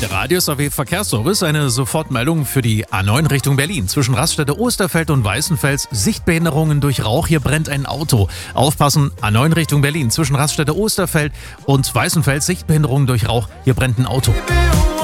Der Radius AW Verkehrsservice, eine Sofortmeldung für die A9 Richtung Berlin. Zwischen Raststätte Osterfeld und Weißenfels Sichtbehinderungen durch Rauch. Hier brennt ein Auto. Aufpassen, A9 Richtung Berlin. Zwischen Raststätte Osterfeld und Weißenfels Sichtbehinderungen durch Rauch. Hier brennt ein Auto.